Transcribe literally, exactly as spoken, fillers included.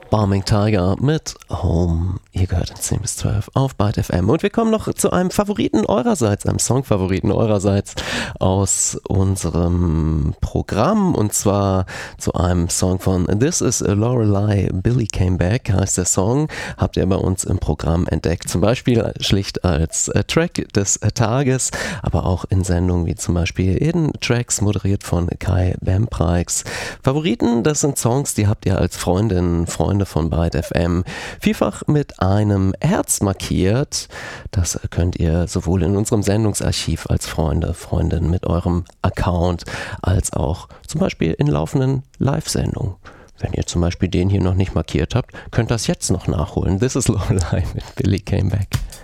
Bombing Tiger mit Home. Ihr gehört in zehn bis zwölf auf Byte F M. Und wir kommen noch zu einem Favoriten eurerseits, einem Songfavoriten eurerseits aus unserem Programm. Und zwar zu einem Song von This is Lorelei, Billy Came Back heißt der Song. Habt ihr bei uns im Programm entdeckt. Zum Beispiel schlicht als äh, Track des äh, Tages, aber auch in Sendungen wie zum Beispiel Hidden Tracks, moderiert von Kai Bampreix. Favoriten, das sind Songs, die habt ihr als Freundinnen, Freunde von Byte F M vielfach mit einem Herz markiert. Das könnt ihr sowohl in unserem Sendungsarchiv als Freunde, Freundinnen mit eurem Account, als auch zum Beispiel in laufenden Live-Sendungen. Wenn ihr zum Beispiel den hier noch nicht markiert habt, könnt ihr das jetzt noch nachholen. This is Lorelei mit Billy Came Back.